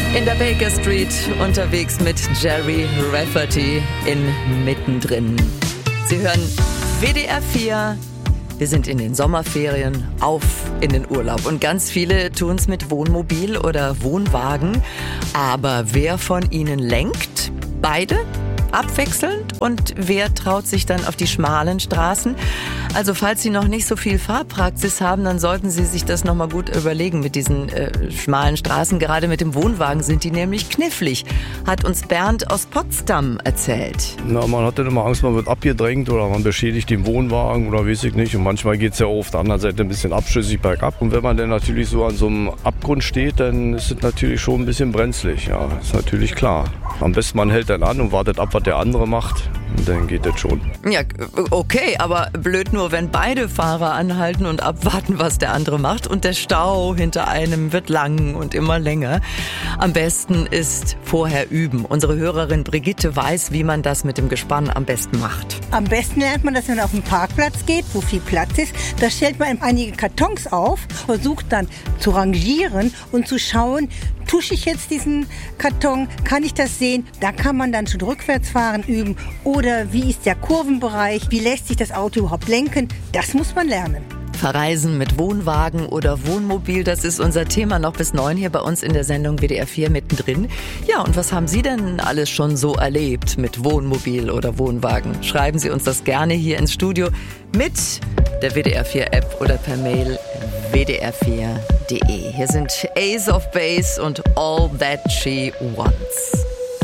In der Baker Street unterwegs mit Gerry Rafferty in Mittendrin. Sie hören WDR 4. Wir sind in den Sommerferien, auf in den Urlaub. Und ganz viele tun es mit Wohnmobil oder Wohnwagen. Aber wer von ihnen lenkt? Beide? Abwechselnd? Und wer traut sich dann auf die schmalen Straßen? Also falls Sie noch nicht so viel Fahrpraxis haben, dann sollten Sie sich das nochmal gut überlegen mit diesen schmalen Straßen. Gerade mit dem Wohnwagen sind die nämlich knifflig, hat uns Bernd aus Potsdam erzählt. Na, man hat dann immer Angst, man wird abgedrängt oder man beschädigt den Wohnwagen oder weiß ich nicht. Und manchmal geht es ja auf der anderen Seite ein bisschen abschüssig bergab. Und wenn man dann natürlich so an so einem Abgrund steht, dann ist es natürlich schon ein bisschen brenzlig. Ja, ist natürlich klar. Am besten man hält dann an und wartet ab, was der andere macht. Und dann geht das schon. Ja, okay, aber blöd nur, wenn beide Fahrer anhalten und abwarten, was der andere macht. Und der Stau hinter einem wird lang und immer länger. Am besten ist vorher üben. Unsere Hörerin Brigitte weiß, wie man das mit dem Gespann am besten macht. Am besten lernt man das, wenn man auf den Parkplatz geht, wo viel Platz ist. Da stellt man einige Kartons auf, versucht dann zu rangieren und zu schauen, tusche ich jetzt diesen Karton, kann ich das sehen? Da kann man dann schon Rückwärtsfahren üben. Oder wie ist der Kurvenbereich? Wie lässt sich das Auto überhaupt lenken? Das muss man lernen. Verreisen mit Wohnwagen oder Wohnmobil, das ist unser Thema noch bis 9 hier bei uns in der Sendung WDR 4 Mittendrin. Ja, und was haben Sie denn alles schon so erlebt mit Wohnmobil oder Wohnwagen? Schreiben Sie uns das gerne hier ins Studio mit der WDR 4 App oder per Mail wdr4.de. Hier sind Ace of Base und All That She Wants.